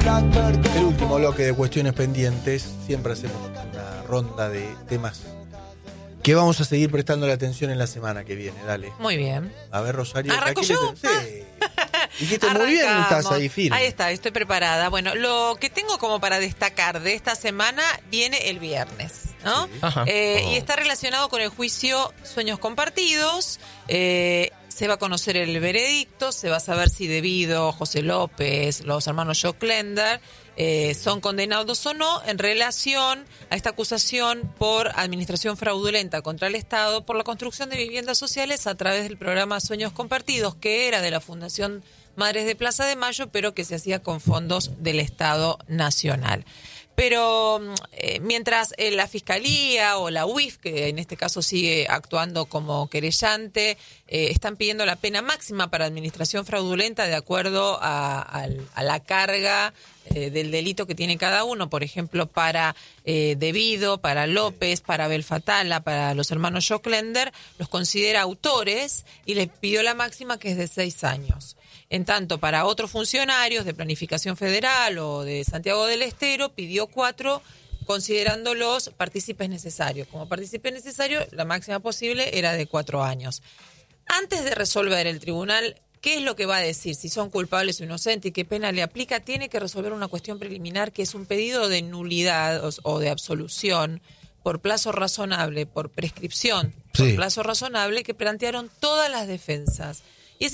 El último bloque de cuestiones pendientes. Siempre hacemos una ronda de temas que vamos a seguir prestándole atención en la semana que viene. Dale. Muy bien. A ver, Rosario. ¿Arranco yo? Sí. Dijiste muy bien, estás ahí firme. Ahí está, estoy preparada. Bueno, lo que tengo como para destacar de esta semana viene el viernes, ¿no? Sí. Ajá. Y está relacionado con el juicio Sueños Compartidos. Se va a conocer el veredicto, se va a saber si debido José López, los hermanos Joclender, son condenados o no en relación a esta acusación por administración fraudulenta contra el Estado por la construcción de viviendas sociales a través del programa Sueños Compartidos, que era de la Fundación Madres de Plaza de Mayo, pero que se hacía con fondos del Estado Nacional. Pero mientras la Fiscalía o la UIF, que en este caso sigue actuando como querellante, están pidiendo la pena máxima para administración fraudulenta de acuerdo a la carga del delito que tiene cada uno. Por ejemplo, para Debido, para López, para Belfatala, para los hermanos Joclender, los considera autores y les pidió la máxima, que es de 6 años. En tanto, para otros funcionarios de Planificación Federal o de Santiago del Estero, pidió 4, considerándolos partícipes necesarios. Como partícipe necesario, la máxima posible era de 4 años. Antes de resolver el tribunal qué es lo que va a decir, si son culpables o inocentes y qué pena le aplica, tiene que resolver una cuestión preliminar, que es un pedido de nulidad o de absolución por plazo razonable, por prescripción, por Sí. plazo razonable, que plantearon todas las defensas.